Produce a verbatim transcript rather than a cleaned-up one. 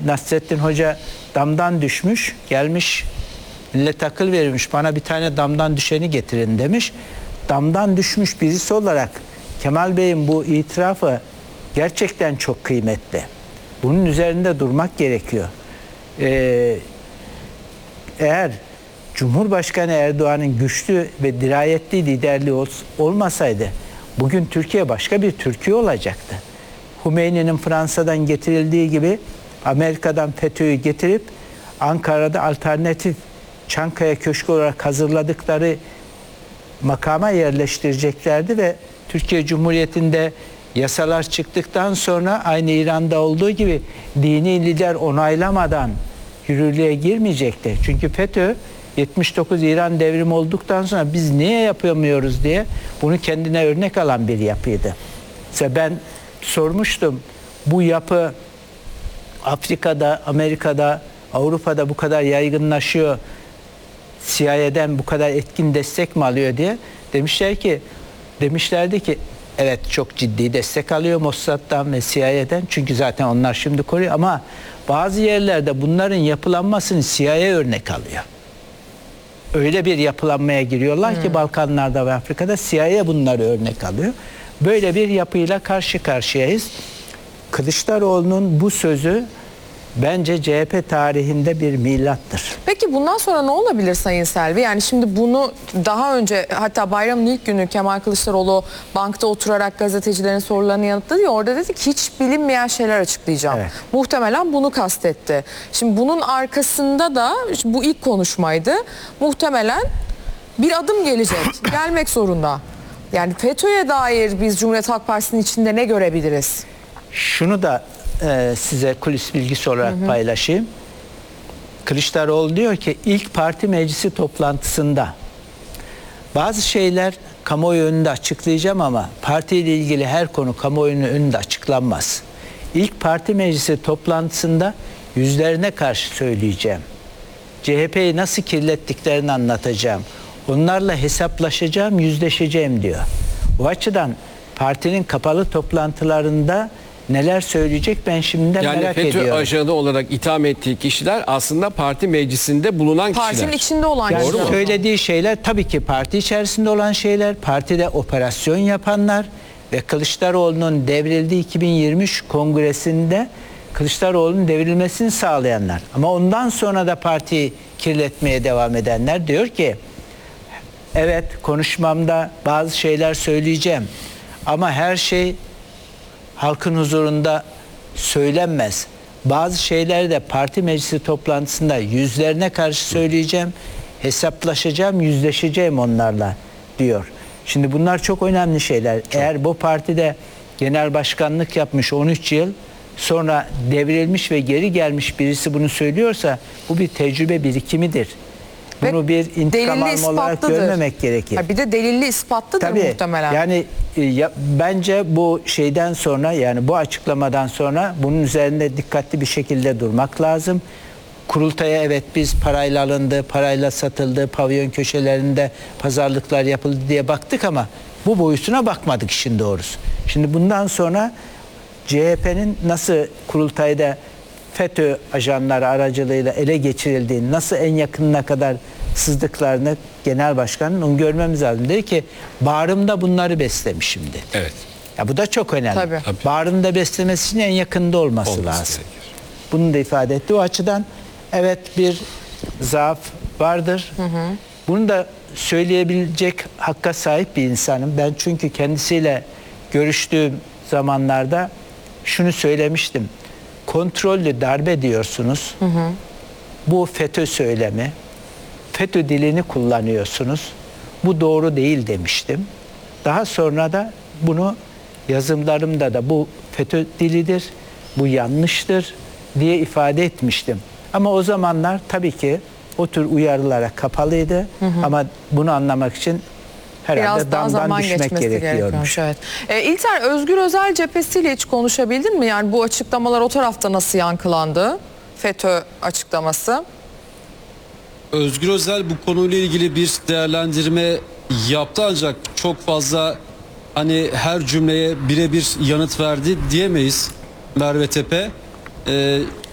Nasrettin Hoca damdan düşmüş, gelmiş millet akıl verilmiş, bana bir tane damdan düşeni getirin demiş. Damdan düşmüş birisi olarak Kemal Bey'in bu itirafı gerçekten çok kıymetli. Bunun üzerinde durmak gerekiyor. Ee, eğer Cumhurbaşkanı Erdoğan'ın güçlü ve dirayetli liderliği ol, olmasaydı bugün Türkiye başka bir Türkiye olacaktı. Hümeyni'nin Fransa'dan getirildiği gibi Amerika'dan FETÖ'yü getirip Ankara'da alternatif Çankaya Köşkü olarak hazırladıkları makama yerleştireceklerdi ve Türkiye Cumhuriyeti'nde yasalar çıktıktan sonra aynı İran'da olduğu gibi dini lider onaylamadan yürürlüğe girmeyecekti. Çünkü FETÖ yetmiş dokuz İran devrimi olduktan sonra biz niye yapamıyoruz diye bunu kendine örnek alan bir yapıydı. Mesela ben sormuştum, bu yapı Afrika'da, Amerika'da, Avrupa'da bu kadar yaygınlaşıyor, C I A'den bu kadar etkin destek mi alıyor diye. Demişler ki, demişlerdi ki evet çok ciddi destek alıyor Mossad'dan ve C I A'den, çünkü zaten onlar şimdi koruyor, ama bazı yerlerde bunların yapılanmasını C I A örnek alıyor. Öyle bir yapılanmaya giriyorlar hmm. ki Balkanlarda ve Afrika'da C I A bunları örnek alıyor. Böyle bir yapıyla karşı karşıyayız. Kılıçdaroğlu'nun bu sözü bence C H P tarihinde bir milattır. Peki bundan sonra ne olabilir Sayın Selvi? Yani şimdi bunu daha önce, hatta bayramın ilk günü Kemal Kılıçdaroğlu bankta oturarak gazetecilerin sorularını yanıtladı ya, orada dedi ki hiç bilinmeyen şeyler açıklayacağım. Evet. Muhtemelen bunu kastetti. Şimdi bunun arkasında da bu ilk konuşmaydı. Muhtemelen bir adım gelecek. Gelmek zorunda. Yani FETÖ'ye dair biz Cumhuriyet Halk Partisi'nin içinde ne görebiliriz? Şunu da e, size kulis bilgisi olarak hı hı. paylaşayım. Kılıçdaroğlu diyor ki ilk parti meclisi toplantısında bazı şeyler kamuoyu önünde açıklayacağım ama partiyle ilgili her konu kamuoyunun önünde açıklanmaz. İlk parti meclisi toplantısında yüzlerine karşı söyleyeceğim. C H P'yi nasıl kirlettiklerini anlatacağım. Onlarla hesaplaşacağım, yüzleşeceğim diyor. Bu açıdan partinin kapalı toplantılarında neler söyleyecek ben şimdiden yani merak FETÖ ediyorum. Yani FETÖ ajanı olarak itham ettiği kişiler aslında parti meclisinde bulunan Partinin kişiler. Partinin içinde olan yani kişiler. Söylediği şeyler tabii ki parti içerisinde olan şeyler, partide operasyon yapanlar ve Kılıçdaroğlu'nun devrildiği iki bin yirmi üç kongresinde Kılıçdaroğlu'nun devrilmesini sağlayanlar. Ama ondan sonra da partiyi kirletmeye devam edenler diyor ki evet konuşmamda bazı şeyler söyleyeceğim ama her şey halkın huzurunda söylenmez. Bazı şeyleri de parti meclisi toplantısında yüzlerine karşı söyleyeceğim, hesaplaşacağım, yüzleşeceğim onlarla diyor. Şimdi bunlar çok önemli şeyler. Çok. Eğer bu partide genel başkanlık yapmış on üç yıl, sonra devrilmiş ve geri gelmiş birisi bunu söylüyorsa bu bir tecrübe birikimidir. Bunu ve bir intikam alma olarak görmemek gerekir. Ha, bir de delilli ispatlıdır tabii, muhtemelen. Yani ya, bence bu şeyden sonra, yani bu açıklamadan sonra bunun üzerinde dikkatli bir şekilde durmak lazım. Kurultaya evet biz parayla alındı, parayla satıldı, pavyon köşelerinde pazarlıklar yapıldı diye baktık ama bu boyutuna bakmadık işin doğrusu. Şimdi bundan sonra C H P'nin nasıl kurultayda FETÖ ajanları aracılığıyla ele geçirildiğini, nasıl en yakınına kadar sızdıklarını genel başkanın onu görmemiz lazım. Dedi ki bağrımda bunları beslemişimdi. Evet. Ya bu da çok önemli. Tabii. Bağrında beslemesi için en yakında olması, olması lazım. Gerekir. Bunu da ifade etti. O açıdan evet bir zaaf vardır. Hı hı. Bunu da söyleyebilecek hakka sahip bir insanım. Ben çünkü kendisiyle görüştüğüm zamanlarda şunu söylemiştim. Kontrollü darbe diyorsunuz. Hı hı. Bu FETÖ söylemi. FETÖ dilini kullanıyorsunuz. Bu doğru değil demiştim. Daha sonra da bunu yazımlarımda da bu FETÖ dilidir, bu yanlıştır diye ifade etmiştim. Ama o zamanlar tabii ki o tür uyarılara kapalıydı. Hı hı. Ama bunu anlamak için herhalde biraz daha damdan düşmek gerekiyormuş. Evet. E, İlter, Özgür Özel cephesiyle hiç konuşabildin mi? Yani bu açıklamalar o tarafta nasıl yankılandı? FETÖ açıklaması. Özgür Özel bu konuyla ilgili bir değerlendirme yaptı ancak çok fazla hani her cümleye birebir yanıt verdi diyemeyiz Merve Tepe. Ee,